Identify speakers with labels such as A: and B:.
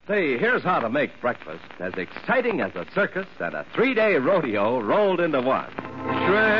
A: Say, here's how to make breakfast as exciting as a circus and a 3-day rodeo rolled into one.
B: Shred